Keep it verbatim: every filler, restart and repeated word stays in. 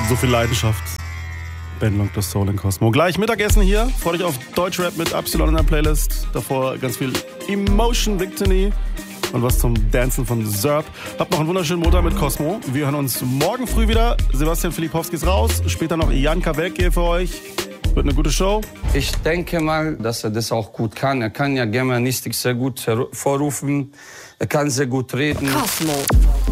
So viel Leidenschaft. Ben das Soul in Cosmo. Gleich Mittagessen hier. Freut euch auf Deutschrap mit Epsilon in der Playlist. Davor ganz viel Emotion Victory und was zum Dancen von Zerb. Habt noch einen wunderschönen Montag mit Cosmo. Wir hören uns morgen früh wieder. Sebastian Filipowski ist raus. Später noch Jan Kabek hier für euch. Wird eine gute Show. Ich denke mal, dass er das auch gut kann. Er kann ja Germanistik sehr gut hervorrufen. Er kann sehr gut reden. Cosmo.